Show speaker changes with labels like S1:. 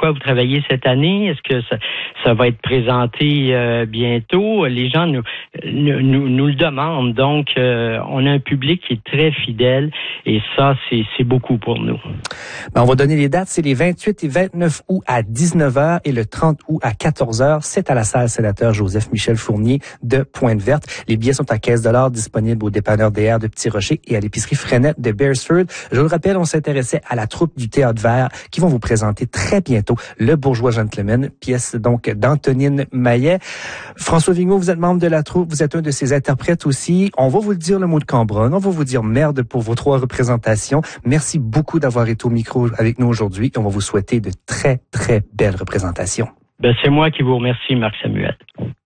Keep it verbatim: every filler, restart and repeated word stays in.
S1: quoi vous travaillez cette année? Est-ce que ça, ça va être présenté euh, bientôt? Les gens nous, nous, nous le demandent. Donc, euh, on a un public qui est très fidèle et ça, c'est, c'est beaucoup pour nous.
S2: Ben, on va donner les dates. C'est les vingt-huit et vingt-neuf août à dix-neuf heures et le trente août à quatorze heures. C'est à la salle Sénateur Joseph-Michel Fournier de Pointe-Verte. Les billets sont à quinze dollars disponibles au dépanneur D R de Petit-Rocher et à l'épicerie Frenette de Beresford. Je vous le rappelle, on s'intéressait à la troupe du Théâtre Vert qui vont vous présenter très bientôt Le Bourgeois Gentleman, pièce donc d'Antonine Maillet. François Vigneault, vous êtes membre de la troupe, vous êtes un de ses interprètes aussi. On va vous le dire le mot de Cambronne, on va vous dire merde pour vos trois représentations. Merci beaucoup d'avoir été au micro avec nous aujourd'hui et on va vous souhaiter de très, très belles représentations.
S1: Ben, c'est moi qui vous remercie, Marc Samuel.